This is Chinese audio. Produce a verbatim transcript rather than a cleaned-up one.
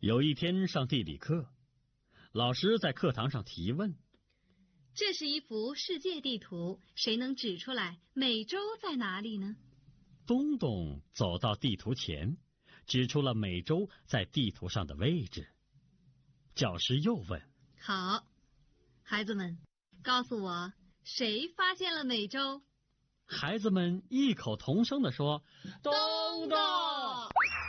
有一天上地理课，老师在课堂上提问： 这是一幅世界地图，谁能指出来美洲在哪里呢？ 东东走到地图前，指出了美洲在地图上的位置。教师又问： 好，孩子们，告诉我，谁发现了美洲？ 孩子们异口同声地说： 东东。